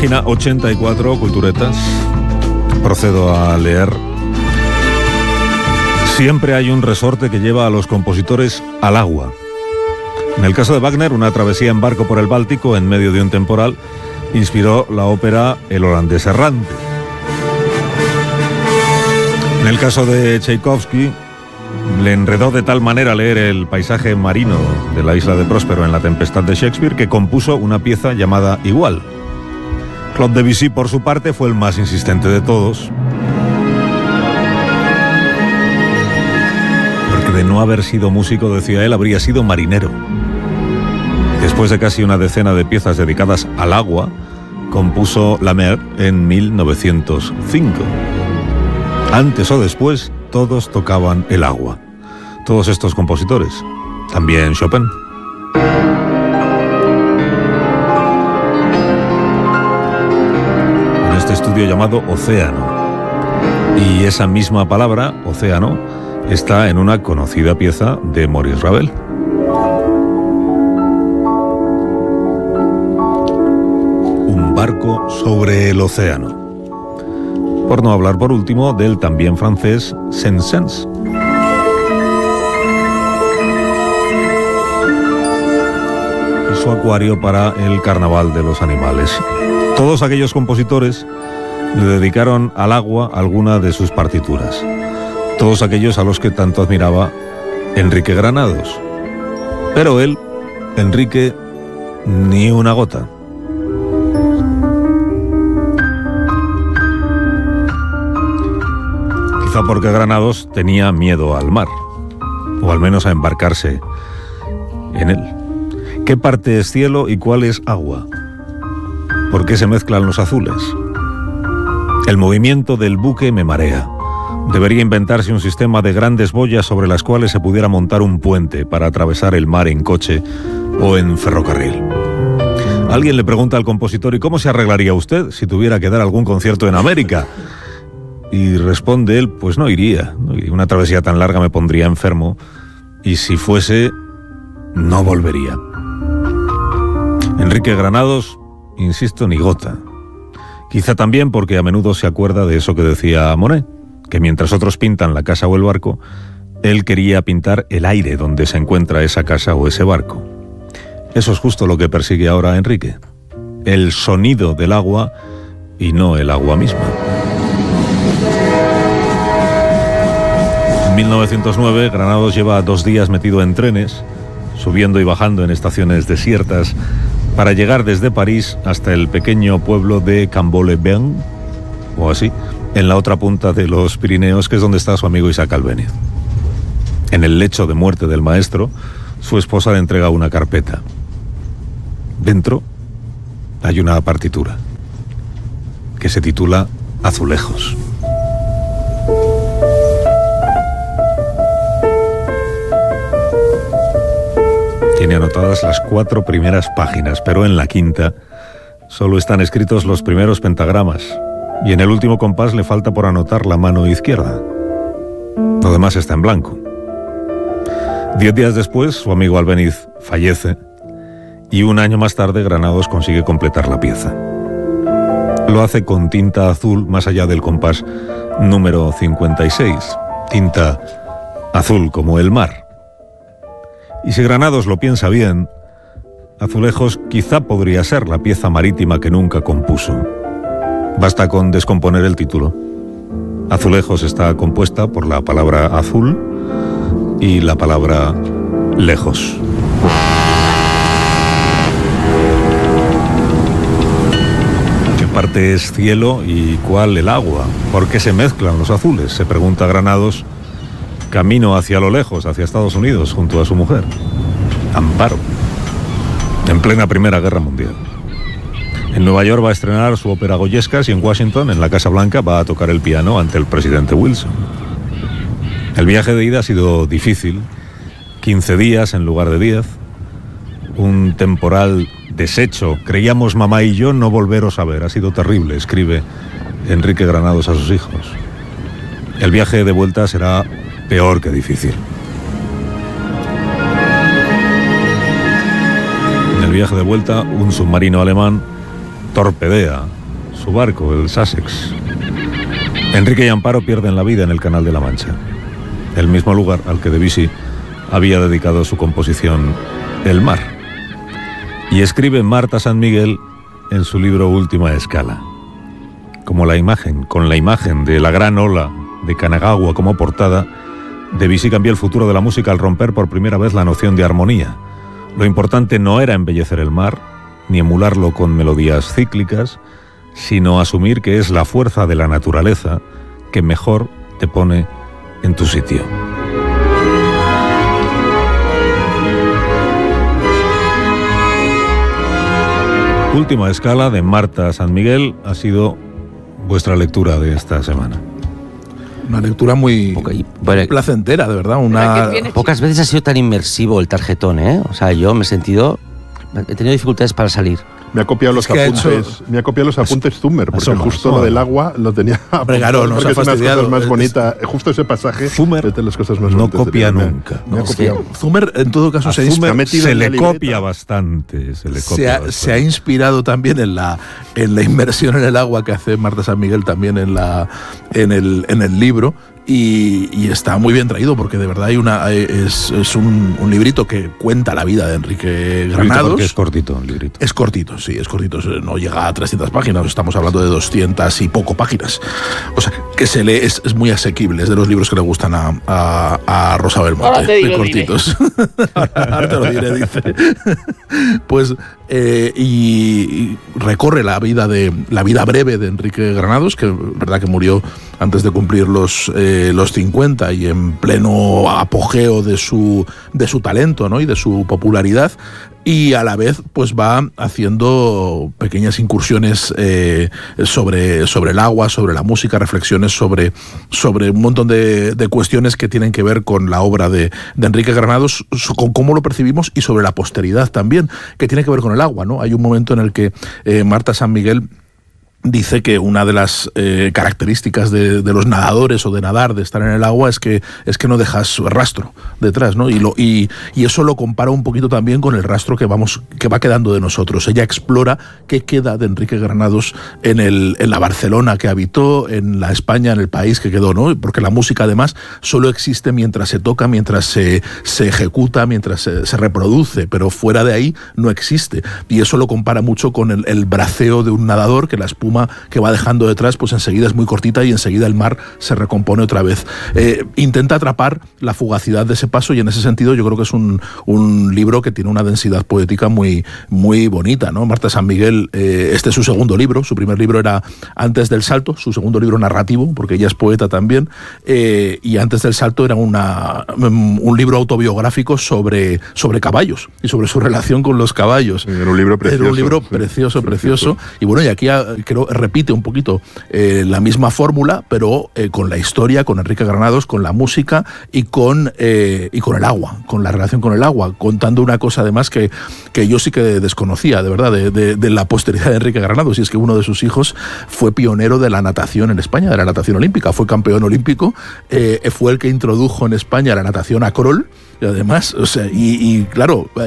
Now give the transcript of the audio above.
Página 84, Culturetas. Procedo a leer. Siempre hay un resorte que lleva a los compositores al agua. En el caso de Wagner, una travesía en barco por el Báltico en medio de un temporal inspiró la ópera El holandés errante. En el caso de Tchaikovsky, le enredó de tal manera leer el paisaje marino de la isla de Próspero en La tempestad de Shakespeare que compuso una pieza llamada Igual. Claude Debussy, por su parte, fue el más insistente de todos, porque de no haber sido músico, decía él, habría sido marinero. Después de casi una decena de piezas dedicadas al agua, compuso La Mer en 1905. Antes o después, todos tocaban el agua. Todos estos compositores. También Chopin. En este estudio llamado Océano. Y esa misma palabra, océano, está en una conocida pieza de Maurice Ravel. Un barco sobre el océano. Por no hablar, por último, del también francés Saint-Saëns. Y su acuario para el Carnaval de los Animales. Todos aquellos compositores le dedicaron al agua alguna de sus partituras. Todos aquellos a los que tanto admiraba Enrique Granados. Pero él, Enrique, ni una gota. Quizá porque Granados tenía miedo al mar, o al menos a embarcarse en él. ¿Qué parte es cielo y cuál es agua? ¿Por qué se mezclan los azules? El movimiento del buque me marea. Debería inventarse un sistema de grandes boyas sobre las cuales se pudiera montar un puente para atravesar el mar en coche o en ferrocarril. Alguien le pregunta al compositor: ¿y cómo se arreglaría usted si tuviera que dar algún concierto en América? Y responde él: pues no iría. Una travesía tan larga me pondría enfermo, y si fuese, no volvería. Enrique Granados, insisto, ni gota. Quizá también porque a menudo se acuerda de eso que decía Monet, que mientras otros pintan la casa o el barco, él quería pintar el aire donde se encuentra esa casa o ese barco. Eso es justo lo que persigue ahora Enrique. El sonido del agua y no el agua misma. En 1909, Granados lleva 2 días metido en trenes, subiendo y bajando en estaciones desiertas, para llegar desde París hasta el pequeño pueblo de Cambo-les-Bains, o así, en la otra punta de los Pirineos, que es donde está su amigo Isaac Albéniz. En el lecho de muerte del maestro, su esposa le entrega una carpeta. Dentro hay una partitura que se titula Azulejos. Tiene anotadas las 4 primeras páginas, pero en la quinta solo están escritos los primeros pentagramas, y en el último compás le falta por anotar la mano izquierda. Lo demás está en blanco. 10 días después, su amigo Albéniz fallece, y 1 año más tarde Granados consigue completar la pieza. Lo hace con tinta azul más allá del compás número 56, tinta azul como el mar. Y si Granados lo piensa bien, Azulejos quizá podría ser la pieza marítima que nunca compuso. Basta con descomponer el título. Azulejos está compuesta por la palabra azul y la palabra lejos. ¿Qué parte es cielo y cuál el agua? ¿Por qué se mezclan los azules?, se pregunta Granados, camino hacia lo lejos, hacia Estados Unidos, junto a su mujer, Amparo, en plena Primera Guerra Mundial. En Nueva York va a estrenar su ópera Goyescas y en Washington, en la Casa Blanca, va a tocar el piano ante el presidente Wilson. El viaje de ida ha sido difícil, 15 días en lugar de 10, un temporal deshecho. Creíamos mamá y yo no volveros a ver, ha sido terrible, escribe Enrique Granados a sus hijos. El viaje de vuelta será peor que difícil. En el viaje de vuelta, un submarino alemán torpedea su barco, el Sussex. Enrique y Amparo pierden la vida en el Canal de la Mancha, el mismo lugar al que Debussy había dedicado su composición El mar. Y escribe Marta San Miguel en su libro Última Escala. Con la imagen de la gran ola de Kanagawa como portada, Debussy cambió el futuro de la música al romper por primera vez la noción de armonía. Lo importante no era embellecer el mar, ni emularlo con melodías cíclicas, sino asumir que es la fuerza de la naturaleza que mejor te pone en tu sitio. Última Escala de Marta San Miguel ha sido vuestra lectura de esta semana. Una lectura muy placentera, de verdad. Pocas veces ha sido tan inmersivo el tarjetón, ¿eh? O sea, yo he tenido dificultades para salir. Me ha copiado los apuntes Zumer, porque justo lo del agua lo tenía. Claro, nos ha fastidiado. Más bonita, justo ese pasaje. Zumer de las cosas más no copia nunca. Zumer, en todo caso, se le copia bastante. Se ha inspirado también en la inmersión en el agua que hace Marta San Miguel también en el libro. Y está muy bien traído porque de verdad es un librito que cuenta la vida de Enrique Granados. Porque es cortito el librito. Es cortito, no llega a 300 páginas, estamos hablando de 200 y poco páginas. O sea, que se lee, es muy asequible, es de los libros que le gustan a Rosa Belmonte, de cortitos. Ahora te lo diré, dice. Pues, y recorre la vida breve de Enrique Granados, que verdad que murió antes de cumplir los 50 y en pleno apogeo de su talento, ¿no? Y de su popularidad, y a la vez pues va haciendo pequeñas incursiones sobre el agua, sobre la música, reflexiones sobre un montón de cuestiones que tienen que ver con la obra de Enrique Granados, con cómo lo percibimos, y sobre la posteridad también, que tiene que ver con el agua, ¿no? Hay un momento en el que Marta San Miguel dice que una de las características de los nadadores o de nadar, de estar en el agua, es que no dejas rastro detrás, ¿no? Y eso lo compara un poquito también con el rastro que va quedando de nosotros. Ella explora qué queda de Enrique Granados en la Barcelona que habitó, en la España, en el país que quedó, ¿no? Porque la música además solo existe mientras se toca, mientras se ejecuta, mientras se reproduce, pero fuera de ahí no existe. Y eso lo compara mucho con el braceo de un nadador, que la espuma que va dejando detrás pues enseguida es muy cortita y enseguida el mar se recompone otra vez. Intenta atrapar la fugacidad de ese paso, y en ese sentido yo creo que es un libro que tiene una densidad poética muy, muy bonita, ¿no? Marta San Miguel, este es su segundo libro. Su primer libro era Antes del Salto, su segundo libro narrativo, porque ella es poeta también, y Antes del Salto era un libro autobiográfico sobre caballos y sobre su relación con los caballos. Era un libro precioso. Era un libro precioso. Y bueno, y aquí creo repite un poquito la misma fórmula, pero con la historia, con Enrique Granados, con la música y con el agua, con la relación con el agua, contando una cosa además que yo sí que desconocía, de verdad, de la posteridad de Enrique Granados, y es que uno de sus hijos fue pionero de la natación en España, de la natación olímpica, fue campeón olímpico, fue el que introdujo en España la natación a crawl, y además, o sea, y claro,